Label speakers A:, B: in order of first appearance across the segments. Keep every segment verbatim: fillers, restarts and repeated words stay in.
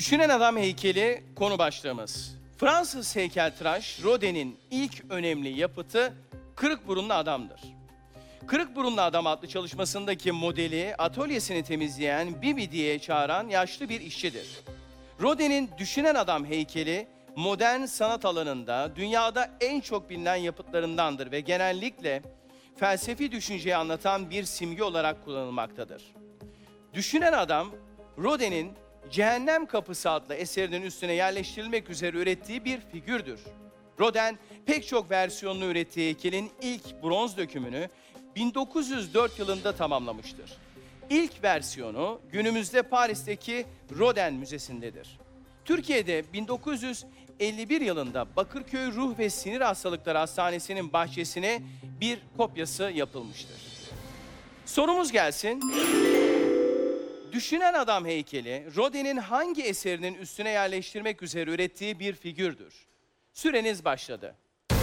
A: Düşünen Adam heykeli konu başlığımız. Fransız heykeltıraş Rodin'in ilk önemli yapıtı Kırık Burunlu Adam'dır. Kırık Burunlu Adam adlı çalışmasındaki modeli atölyesini temizleyen Bibi diye çağıran yaşlı bir işçidir. Rodin'in Düşünen Adam heykeli modern sanat alanında dünyada en çok bilinen yapıtlarındandır ve genellikle felsefi düşünceyi anlatan bir simge olarak kullanılmaktadır. Düşünen Adam, Rodin'in Cehennem Kapısı adlı eserinin üstüne yerleştirilmek üzere ürettiği bir figürdür. Rodin pek çok versiyonunu ürettiği heykelin ilk bronz dökümünü bin dokuz yüz dört yılında tamamlamıştır. İlk versiyonu günümüzde Paris'teki Rodin Müzesi'ndedir. Türkiye'de bin dokuz yüz elli bir yılında Bakırköy Ruh ve Sinir Hastalıkları Hastanesi'nin bahçesine bir kopyası yapılmıştır. Sorumuz gelsin. Düşünen Adam heykeli, Rodin'in hangi eserinin üstüne yerleştirmek üzere ürettiği bir figürdür? Süreniz başladı.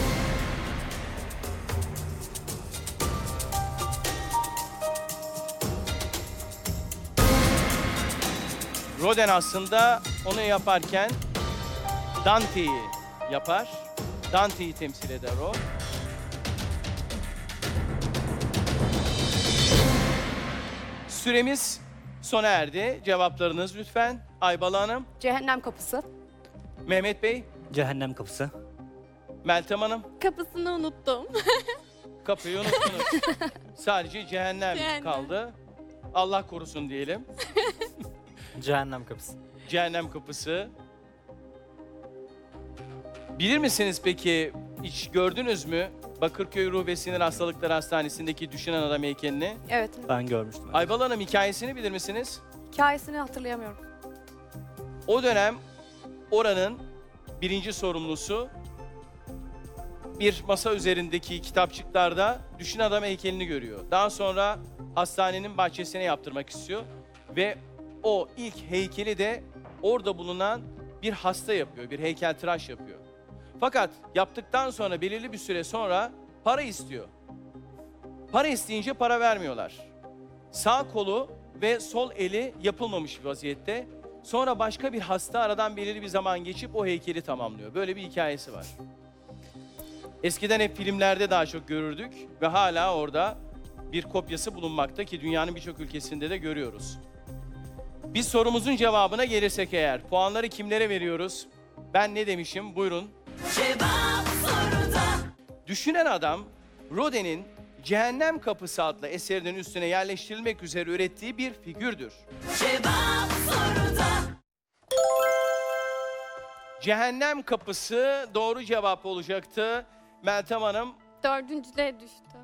A: Rodin aslında onu yaparken Dante'yi yapar. Dante'yi temsil eder o. Süremiz sona erdi. Cevaplarınız lütfen. Aybala Hanım,
B: Cehennem Kapısı.
A: Mehmet Bey,
C: Cehennem Kapısı.
A: Meltem Hanım.
D: Kapısını unuttum.
A: Kapıyı unuttunuz. Sadece cehennem,
D: Cehennem.
A: kaldı. Allah korusun diyelim.
C: Cehennem Kapısı.
A: Cehennem Kapısı. Bilir misiniz peki, hiç gördünüz mü Bakırköy Ruh ve Sinir Hastalıkları Hastanesi'ndeki Düşünen Adam heykelini?
B: Evet.
C: Ben görmüştüm. Evet.
A: Aybala Hanım, hikayesini bilir misiniz?
B: Hikayesini hatırlayamıyorum.
A: O dönem oranın birinci sorumlusu bir masa üzerindeki kitapçıklarda Düşünen Adam heykelini görüyor. Daha sonra hastanenin bahçesine yaptırmak istiyor ve o ilk heykeli de orada bulunan bir hasta yapıyor, bir heykeltıraş yapıyor. Fakat yaptıktan sonra belirli bir süre sonra para istiyor. Para isteyince para vermiyorlar. Sağ kolu ve sol eli yapılmamış bir vaziyette. Sonra başka bir hasta aradan belirli bir zaman geçip o heykeli tamamlıyor. Böyle bir hikayesi var. Eskiden hep filmlerde daha çok görürdük ve hala orada bir kopyası bulunmakta ki dünyanın birçok ülkesinde de görüyoruz. Biz sorumuzun cevabına gelirsek eğer, puanları kimlere veriyoruz? Ben ne demişim? Buyurun.
E: Cevap soruda.
A: Düşünen Adam, Rodin'in Cehennem Kapısı adlı eserinin üstüne yerleştirilmek üzere ürettiği bir figürdür.
E: Cevap soruda.
A: Cehennem Kapısı doğru cevap olacaktı. Meltem Hanım,
D: Dördüncüde düştü.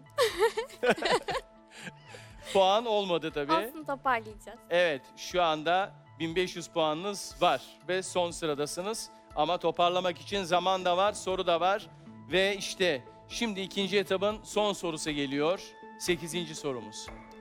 A: puan olmadı tabii.
D: Aslında toparlayacağız.
A: Evet, şu anda bin beş yüz puanınız var ve son sıradasınız. Ama toparlamak için zaman da var, soru da var. Ve işte şimdi ikinci etabın son sorusu geliyor. Sekizinci sorumuz.